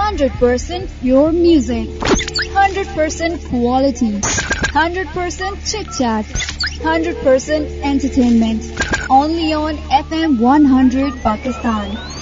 100% pure music, 100% quality, 100% chit-chat, 100% entertainment. Only on FM 100 Pakistan.